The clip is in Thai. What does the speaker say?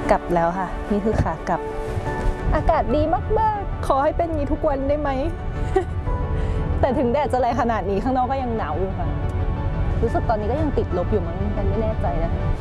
กลับแล้วค่ะนี่คือขากลับอากาศดีมากๆขอให้เป็นอย่างนี้ทุกวันได้ไหม แต่ถึงแดดจะแรงขนาดนี้ข้างนอกก็ยังหนาวอยู่ค่ะรู้สึกตอนนี้ก็ยังติดลบอยู่มั้งกันไม่แน่ใจนะ